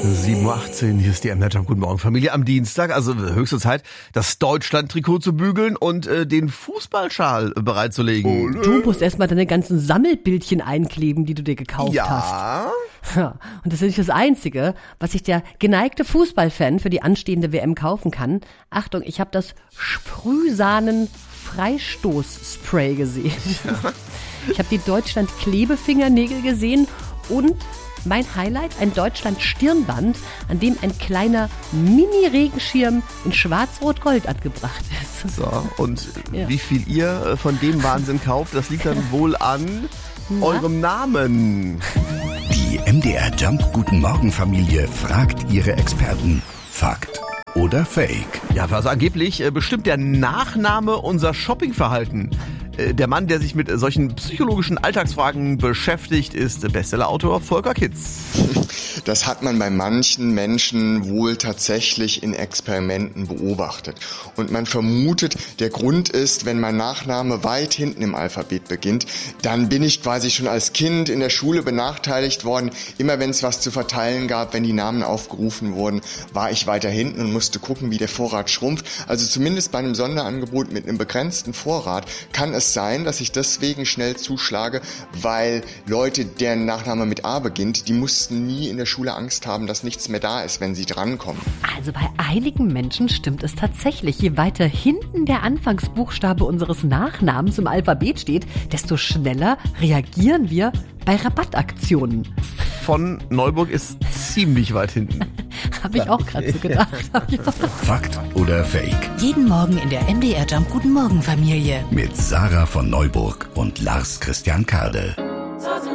7.18 Uhr, hier ist die MDR Jump. Guten Morgen, Familie. Am Dienstag, also höchste Zeit, das Deutschland-Trikot zu bügeln und den Fußballschal bereitzulegen. Du musst erstmal deine ganzen Sammelbildchen einkleben, die du dir gekauft hast. Ja, und das ist nicht das Einzige, was sich der geneigte Fußballfan für die anstehende WM kaufen kann. Achtung, ich habe das Sprühsahnen-Freistoßspray gesehen. Ja. Ich habe die Deutschland-Klebefingernägel gesehen und mein Highlight, ein Deutschland-Stirnband, an dem ein kleiner Mini-Regenschirm in Schwarz-Rot-Gold angebracht ist. So, und wie viel ihr von dem Wahnsinn kauft, das liegt dann wohl an eurem Namen. Die MDR Jump Guten Morgen Familie fragt ihre Experten. Fakt oder Fake? Ja, also angeblich bestimmt der Nachname unser Shoppingverhalten. Der Mann, der sich mit solchen psychologischen Alltagsfragen beschäftigt, ist Bestsellerautor Volker Kitz. Das hat man bei manchen Menschen wohl tatsächlich in Experimenten beobachtet. Und man vermutet, der Grund ist, wenn mein Nachname weit hinten im Alphabet beginnt, dann bin ich quasi schon als Kind in der Schule benachteiligt worden. Immer wenn es was zu verteilen gab, wenn die Namen aufgerufen wurden, war ich weiter hinten und musste gucken, wie der Vorrat schrumpft. Also zumindest bei einem Sonderangebot mit einem begrenzten Vorrat kann es sein, dass ich deswegen schnell zuschlage, weil Leute, deren Nachname mit A beginnt, die mussten nie in der Schule Angst haben, dass nichts mehr da ist, wenn sie drankommen. Also bei einigen Menschen stimmt es tatsächlich. Je weiter hinten der Anfangsbuchstabe unseres Nachnamens im Alphabet steht, desto schneller reagieren wir bei Rabattaktionen. Von Neuburg ist ziemlich weit hinten. Habe ich auch gerade so gedacht. Fakt oder Fake? Jeden Morgen in der MDR Jump Guten Morgen Familie. Mit Sarah von Neuburg und Lars Christian Kade.